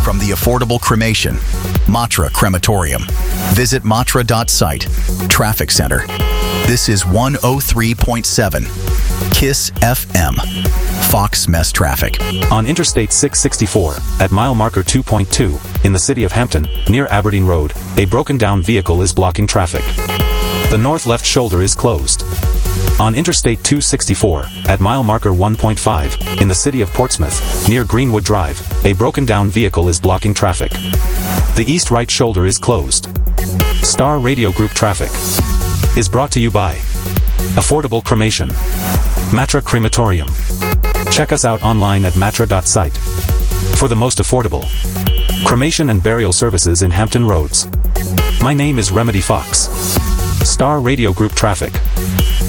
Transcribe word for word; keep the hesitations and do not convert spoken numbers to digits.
From the affordable cremation, Matra Crematorium. Visit matra dot site. Traffic Center. This is one oh three point seven KISS F M. Fox Mess Traffic. On Interstate six sixty-four, at mile marker two point two, in the city of Hampton, near Aberdeen Road, a broken-down vehicle is blocking traffic. The north left shoulder is closed. On Interstate two sixty-four, at mile marker one point five, in the city of Portsmouth, near Greenwood Drive, a broken-down vehicle is blocking traffic. The east right shoulder is closed. Star Radio Group Traffic is brought to you by Affordable Cremation, Matra Crematorium. Check us out online at matra dot site for the most affordable cremation and burial services in Hampton Roads. My name is Remedy Fox. Star Radio Group Traffic.